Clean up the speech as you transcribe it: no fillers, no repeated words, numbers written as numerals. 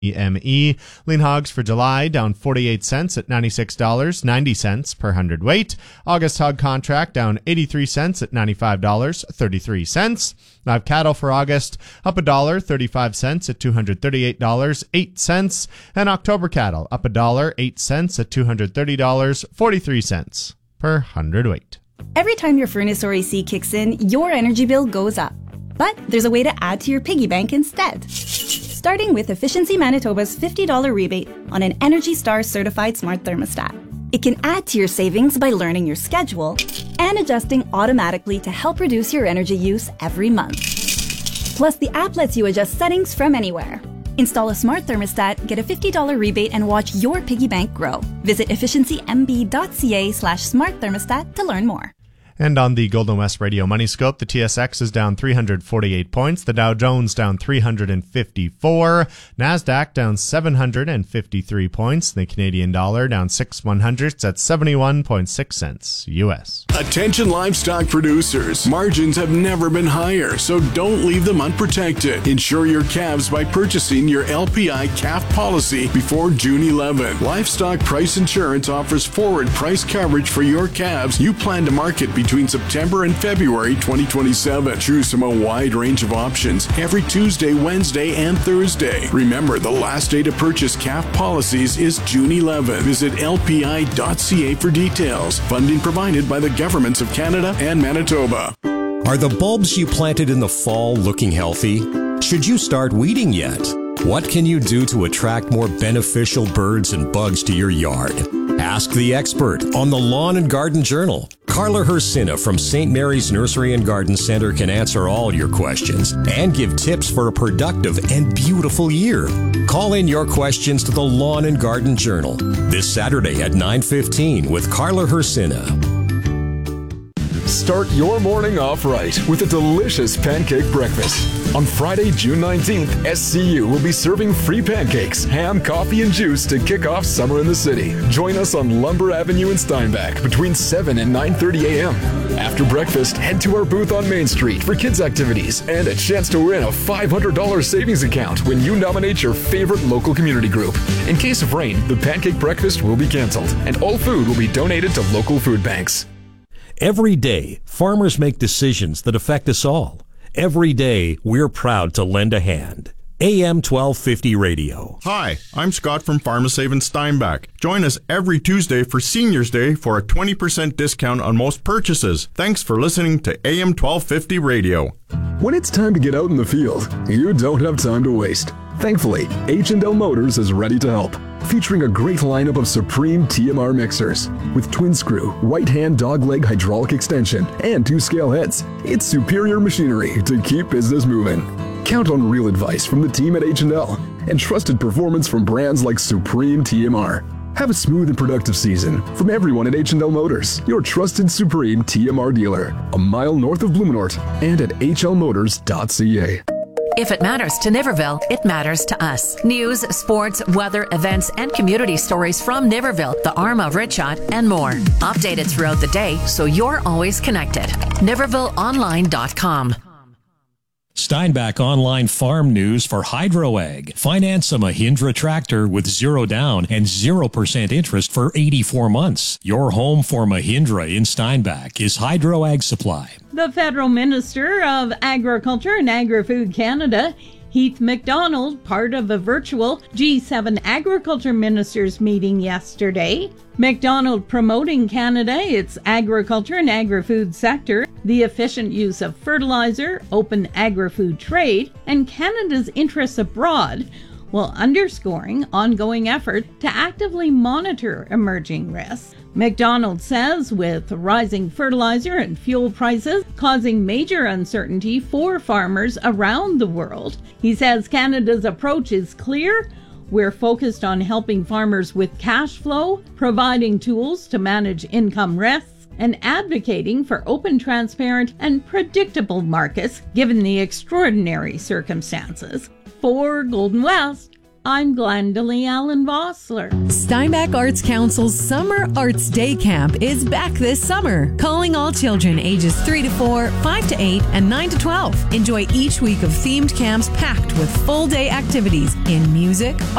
EME. Lean hogs for July down 48 cents at $96.90 per hundredweight. August hog contract down 83 cents at $95.33. Live cattle for August up $1.35 at $238.08. And October cattle up $1.08 at $230.43 per hundredweight. Every time your furnace or AC kicks in, your energy bill goes up. But there's a way to add to your piggy bank instead. Starting with Efficiency Manitoba's $50 rebate on an Energy Star certified smart thermostat. It can add to your savings by learning your schedule and adjusting automatically to help reduce your energy use every month. Plus, the app lets you adjust settings from anywhere. Install a smart thermostat, get a $50 rebate, and watch your piggy bank grow. Visit efficiencymb.ca/smart thermostat to learn more. And on the Golden West Radio Money Scope, the TSX is down 348 points, the Dow Jones down 354, NASDAQ down 753 points, the Canadian dollar down 6/100 at 71.6 cents U.S. Attention livestock producers. Margins have never been higher, so don't leave them unprotected. Insure your calves by purchasing your LPI calf policy before June 11. Livestock Price Insurance offers forward price coverage for your calves you plan to market between September and February 2027. Choose from a wide range of options every Tuesday, Wednesday, and Thursday. Remember, the last day to purchase calf policies is June 11. Visit lpi.ca for details. Funding provided by the governments of Canada and Manitoba. Are the bulbs you planted in the fall looking healthy? Should you start weeding yet? What can you do to attract more beneficial birds and bugs to your yard? Ask the expert on the Lawn and Garden Journal. Carla Hersina from St. Mary's Nursery and Garden Center can answer all your questions and give tips for a productive and beautiful year. Call in your questions to the Lawn and Garden Journal this Saturday at 9:15 with Carla Hersina. Start your morning off right with a delicious pancake breakfast. On Friday, June 19th, SCU will be serving free pancakes, ham, coffee, and juice to kick off summer in the city. Join us on Lumber Avenue in Steinbach between 7 and 9:30 a.m. After breakfast, head to our booth on Main Street for kids' activities and a chance to win a $500 savings account when you nominate your favorite local community group. In case of rain, the pancake breakfast will be canceled, and all food will be donated to local food banks. Every day, farmers make decisions that affect us all. Every day, we're proud to lend a hand. AM 1250 Radio. Hi, I'm Scott from Pharmasave in Steinbach. Join us every Tuesday for Seniors Day for a 20% discount on most purchases. Thanks for listening to AM 1250 Radio. When it's time to get out in the field, you don't have time to waste. Thankfully, H&L Motors is ready to help. Featuring a great lineup of Supreme TMR mixers with twin screw, right hand dogleg hydraulic extension, and 2 scale heads. It's superior machinery to keep business moving. Count on real advice from the team at H&L and trusted performance from brands like Supreme TMR. Have a smooth and productive season from everyone at H&L Motors, your trusted Supreme TMR dealer, a mile north of Blumenort and at hlmotors.ca. If it matters to Niverville, it matters to us. News, sports, weather, events, and community stories from Niverville, the Arm of Ritshot, and more. Updated throughout the day so you're always connected. NivervilleOnline.com. Steinbach Online Farm News for HydroAg. Finance a Mahindra tractor with 0 down and 0% interest for 84 months. Your home for Mahindra in Steinbach is HydroAg Supply. The Federal Minister of Agriculture and Agri-Food Canada, Heath MacDonald, part of a virtual G7 Agriculture Ministers meeting yesterday. MacDonald promoting Canada, its agriculture and agri-food sector, the efficient use of fertilizer, open agri-food trade, and Canada's interests abroad, while underscoring ongoing effort to actively monitor emerging risks. MacDonald says with rising fertilizer and fuel prices causing major uncertainty for farmers around the world, he says Canada's approach is clear. We're focused on helping farmers with cash flow, providing tools to manage income risks, and advocating for open, transparent, and predictable markets given the extraordinary circumstances. For Golden West, I'm Glendalee Allen Vossler. Steinbach Arts Council's Summer Arts Day Camp is back this summer, calling all children ages 3 to 4, 5 to 8, and 9 to 12. Enjoy each week of themed camps packed with full-day activities in music,